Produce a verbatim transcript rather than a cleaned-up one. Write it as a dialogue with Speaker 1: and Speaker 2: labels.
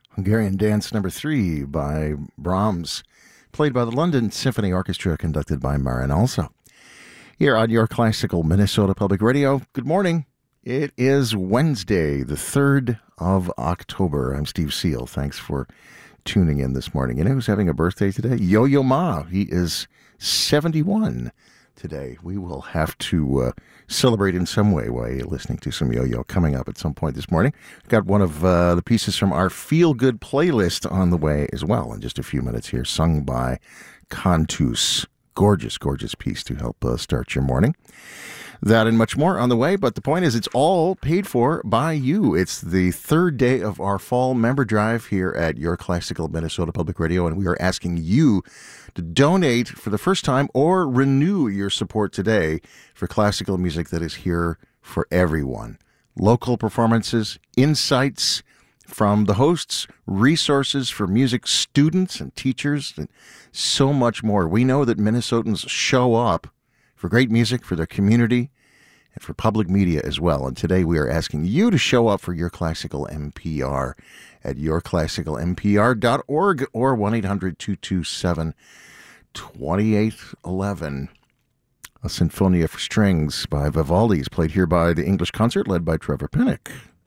Speaker 1: Hungarian Dance Number Three by Brahms, played by the London Symphony Orchestra, conducted by Marin also. Here on your Classical Minnesota Public Radio, good morning. It is Wednesday, the third of October. I'm Steve Seal. Thanks for tuning in this morning. You know who's having a birthday today? Yo-Yo Ma. He is seventy-one today. We will have to uh, celebrate in some way while you're listening to some Yo-Yo coming up at some point this morning. Got one of uh, the pieces from our Feel Good playlist on the way as well in just a few minutes here, sung by Cantus. Gorgeous, gorgeous piece to help uh, start your morning. That and much more on the way, but the point is it's all paid for by you. It's the third day of our fall member drive here at Your Classical Minnesota Public Radio, and we are asking you to donate for the first time or renew your support today for classical music that is here for everyone. Local performances, insights from the hosts, resources for music students and teachers, and so much more. We know that Minnesotans show up for great music, for their community, and for public media as well. And today we are asking you to show up for Your Classical M P R at your classical m p r dot org or one eight hundred two two seven two eight one one. A Sinfonia for Strings by Vivaldi is played here by the English Concert led by Trevor Pinnock.